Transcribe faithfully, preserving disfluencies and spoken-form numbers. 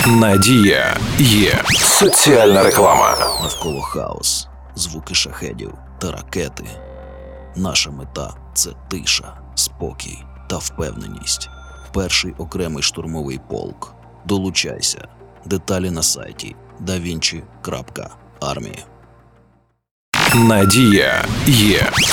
Надія є. Соціальна реклама. Навколо хаос, звуки шахедів та ракети. Наша мета – це тиша, спокій та впевненість. Перший окремий штурмовий полк. Долучайся. Деталі на сайті давінчі крапка армія. Надія є.